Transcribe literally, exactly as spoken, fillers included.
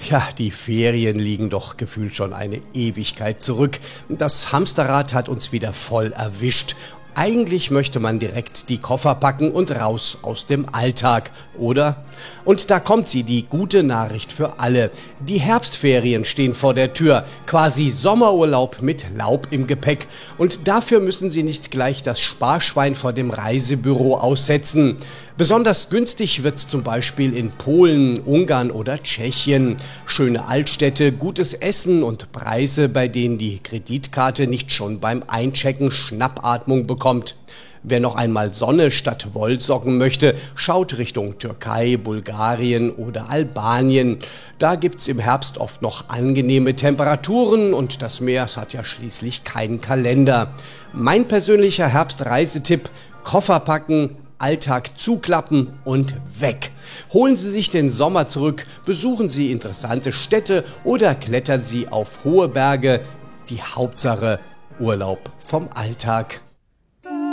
Ja, die Ferien liegen doch gefühlt schon eine Ewigkeit zurück. Das Hamsterrad hat uns wieder voll erwischt. Eigentlich möchte man direkt die Koffer packen und raus aus dem Alltag, oder? Und da kommt sie, die gute Nachricht für alle. Die Herbstferien stehen vor der Tür, quasi Sommerurlaub mit Laub im Gepäck. Und dafür müssen Sie nicht gleich das Sparschwein vor dem Reisebüro aussetzen. Besonders günstig wird's zum Beispiel in Polen, Ungarn oder Tschechien. Schöne Altstädte, gutes Essen und Preise, bei denen die Kreditkarte nicht schon beim Einchecken Schnappatmung bekommt. Wer noch einmal Sonne statt Wollsocken möchte, schaut Richtung Türkei, Bulgarien oder Albanien. Da gibt's im Herbst oft noch angenehme Temperaturen und das Meer hat ja schließlich keinen Kalender. Mein persönlicher Herbstreisetipp: Koffer packen, Alltag zuklappen und weg. Holen Sie sich den Sommer zurück, besuchen Sie interessante Städte oder klettern Sie auf hohe Berge. Die Hauptsache Urlaub vom Alltag.